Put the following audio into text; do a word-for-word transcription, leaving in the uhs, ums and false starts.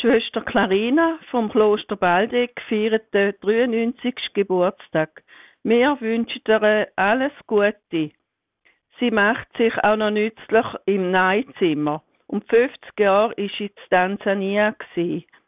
Schwester Clarina vom Kloster Baldeck feiert den dreiundneunzigsten Geburtstag. Wir wünschen ihr alles Gute. Sie macht sich auch noch nützlich im Neizimmer. Um fünfzig Jahre war sie in Tansania.